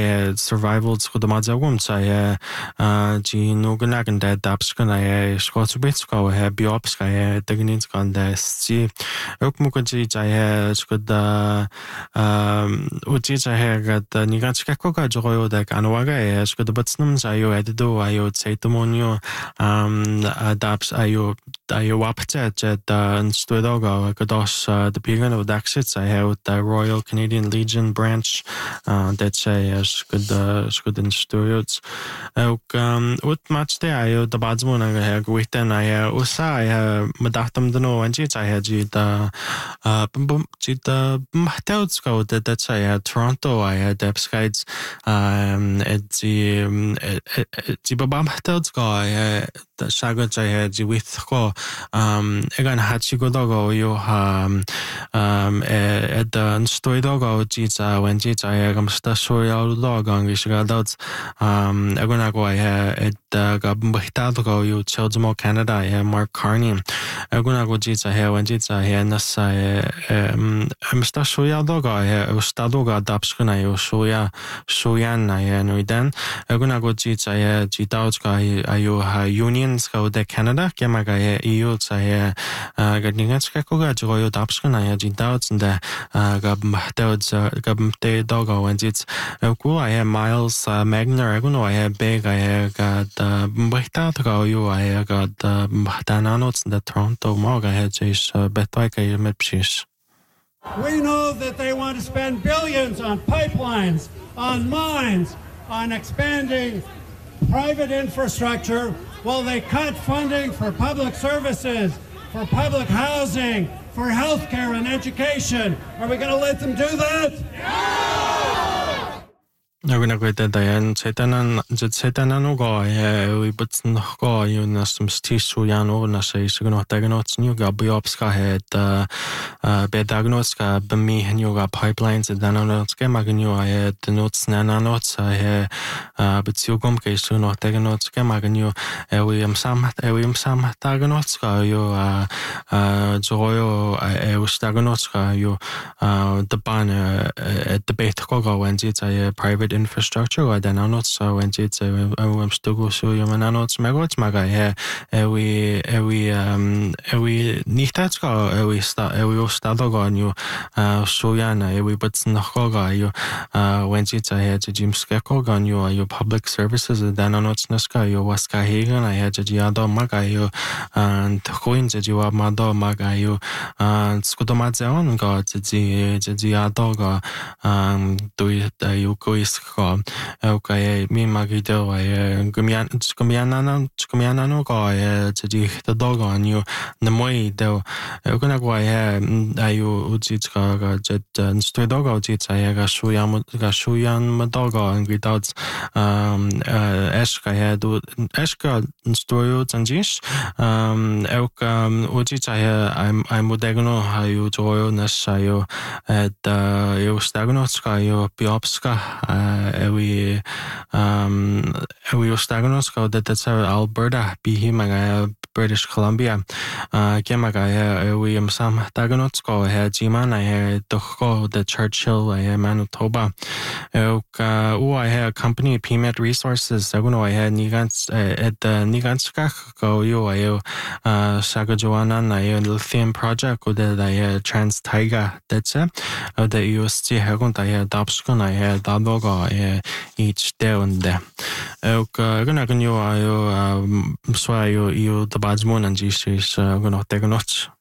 survival the mazagum say G Nugan that Dapskan Scotsbits go Biopska Dignins on the sea Ukmukaji could Uji got the Niganskakoga Joyo the Kanawaga could the Butsnums Ayo Edido Ayo Satamonio Daps Ayo Wapchet at Studogo Godos the Pigan of Daxits I have the Royal Canadian Legion branch that say as good in studios. Ut match there I the Badsmon I have written I Usa Madatum Dano and Jits I had the Mahtels go that say Toronto I had Depskites at the Babam guy the Saga I had with go again Hachigodogo you at the Stoidogo Jitsa when Jitsa I am Stashoya log on Gishadots Agonago I had at Gabahtago you Chelsea Canada I have Mark Carney Agonago Jitsa here when Jitsa here Nasai I'm Stashoya dog I have Stadoga Dapskuna Shoyan I had then Agonago Jitsa I had Jitauska I you unions go the Canada Kamaga EU I Gadingatskakoga Joyo Dapskuna I had Jitauts and the Gabte Dogo and it's cool I have Miles Magner Agono I have big I got Bahtago you I got Dananots in the Toronto Mog I had Chase Betwaka Mepsis. We know that they want to spend billions on pipelines, on mines, on expanding private infrastructure while they cut funding for public services, for public housing, for healthcare and education. Are we going to let them do that? No! I'm going to go to Diane Setananuga, we put go, you know, some Stisuyano, Nasay, Suganotaganots, new Gabiopska had Bedagnoska, Bemi, and you got pipelines, and Danotska, Maganu, I had the notes, Nananots, I had Betsugumke, Sunotaganotka, Maganu, William Sam Taganotska, you Joyo, Ustaganotska, you the banner at the Betkogo, and it's a private infrastructure or Dananots, so when it's a Stugo, so you Mananots, Magots, Maga, we Nitatska, we Stadoga, you Soyana, we but Nahoga, you when it's a head to Jim Skakogan, you are your public services, Dananots Naska, you Waska Hagan, I had Jiado Maga, you and Coins that you are Mado Maga, you and Skudomadzeon got the Jiadoga, do it, you go is okay, me Magido, Gumiana no guy, the dog on you, the Moi, though, you're gonna go ahead, you Ujitska, Jet and Stredogo, Jits, I got Shuyan Madogo, and without Eshka had Eshka Stoyo and Jish, Ujits, I'm Udegno, how you joy, Nashayo at you Stagnotska, you Biopska. We Ostaganosko that's Alberta Bihimaga British Columbia Kemaga we Sam Daganotsko had Jiman I had Toko the Churchill I had Manitoba I had a company PMET Resources I had Nigans at the Niganska go you I Sagajoanan I had lithium project that I had Trans Taiga that's it the USC Hagunt I had Dapskon I had Dadoga each day and there gonna you so you the Badsmon and Jesus gonna take a notch.